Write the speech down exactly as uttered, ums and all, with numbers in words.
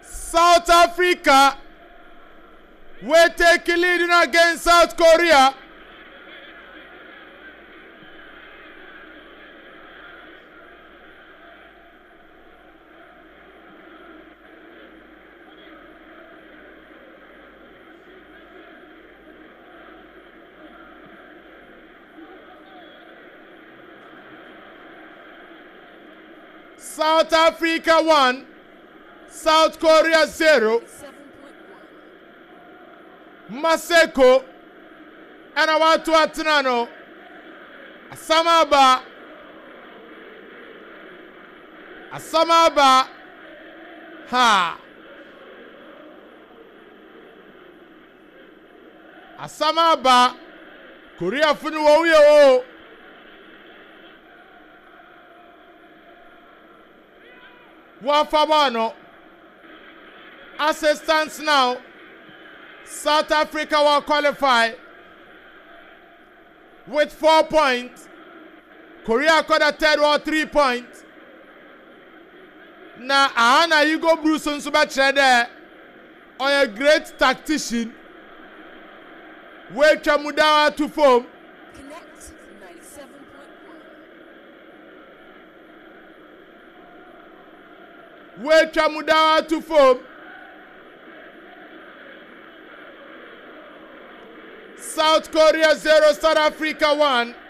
South Africa will take a lead against South Korea. South Africa one, South Korea zero. Maseko and I want to Atinano Asamaba Asamaba Ha Asamaba Korea funu wo o Wafabano assistance now. South Africa will qualify with four points. Korea got a third or three points. Now, Ahana Hugo Bruce on Subachede on a great tactician. Wait Mudawa to form. Connect ninety-seven point one. Wait Mudawa to form. South Korea zero, South Africa one.